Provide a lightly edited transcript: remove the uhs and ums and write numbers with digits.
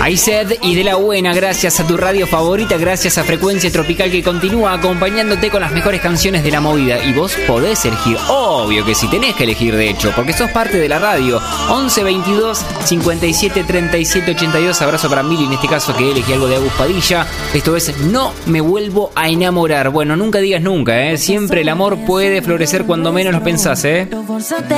Aized y de la buena, gracias a tu radio favorita, gracias a Frecuencia Tropical que continúa acompañándote con las mejores canciones de la movida. Y vos podés elegir, obvio que sí, tenés que elegir de hecho, porque sos parte de la radio. 11 22 57 37 82. Abrazo para Mili en este caso, que elegí algo de Agus Padilla. Esto es No me vuelvo a enamorar. Bueno, nunca digas nunca, siempre el amor puede florecer cuando menos lo pensás,